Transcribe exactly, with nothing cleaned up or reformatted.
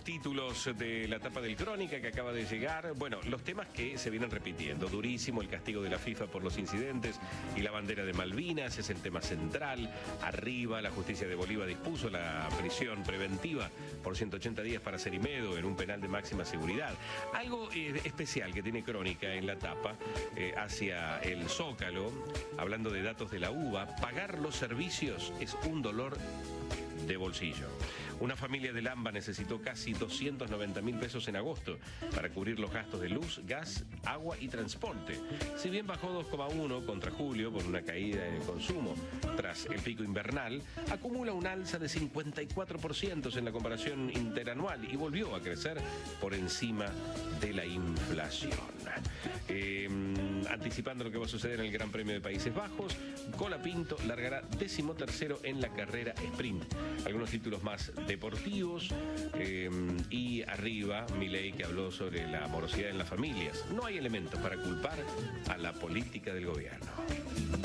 los títulos de la tapa del Crónica que acaba de llegar. Bueno, los temas que se vienen repitiendo. Durísimo el castigo de la FIFA por los incidentes y la bandera de Malvinas es el tema central. Arriba, la justicia de Bolívar dispuso la prisión preventiva por ciento ochenta días para Cerimedo en un penal de máxima seguridad. Algo eh, especial que tiene Crónica en la tapa eh, hacia el Zócalo, hablando de datos de la U B A, pagar los servicios es un dolor de bolsillo. Una familia de Lamba necesitó casi doscientos noventa mil pesos en agosto para cubrir los gastos de luz, gas, agua y transporte. Si bien bajó dos coma uno contra julio por una caída en el consumo tras el pico invernal, acumula un alza de cincuenta y cuatro por ciento en la comparación interanual y volvió a crecer por encima de la inflación. Eh, anticipando lo que va a suceder en el Gran Premio de Países Bajos, Colapinto largará decimotercero en la carrera sprint. Algunos títulos más deportivos eh, y arriba Milei, que habló sobre la morosidad en las familias. No hay elementos para culpar a la política del gobierno.